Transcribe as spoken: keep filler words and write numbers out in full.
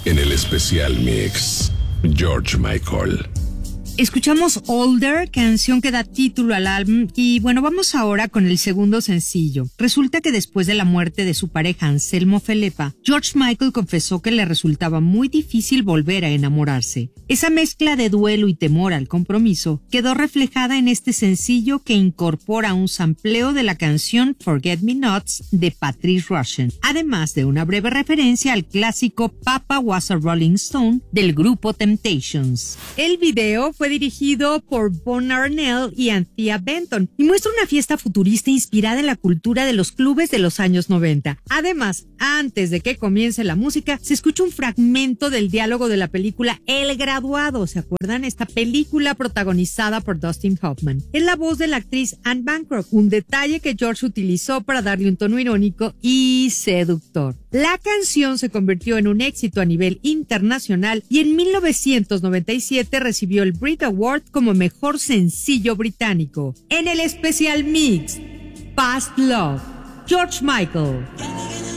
En el especial mix, George Michael. Escuchamos Older, canción que da título al álbum, y bueno, vamos ahora con el segundo sencillo. Resulta que después de la muerte de su pareja Anselmo Felepa, George Michael confesó que le resultaba muy difícil volver a enamorarse. Esa mezcla de duelo y temor al compromiso quedó reflejada en este sencillo que incorpora un sampleo de la canción Forget Me Nots de Patrice Rushen, además de una breve referencia al clásico Papa Was a Rolling Stone del grupo Temptations. El video fue dirigido por Von Arnell y Anthea Benton y muestra una fiesta futurista inspirada en la cultura de los clubes de los años noventa. Además, antes de que comience la música, se escucha un fragmento del diálogo de la película El Graduado. ¿Se acuerdan? Esta película protagonizada por Dustin Hoffman. Es la voz de la actriz Anne Bancroft, un detalle que George utilizó para darle un tono irónico y seductor. La canción se convirtió en un éxito a nivel internacional y en mil novecientos noventa y siete recibió el Brit Award como mejor sencillo británico. En el especial mix, Past Love, George Michael.